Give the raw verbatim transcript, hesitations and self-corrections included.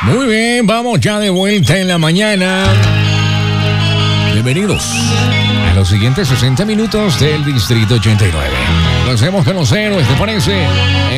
Muy bien, vamos ya de vuelta en la mañana. Bienvenidos a los siguientes sesenta minutos del Distrito ochenta y nueve. Lo hacemos con los héroes, ¿te parece?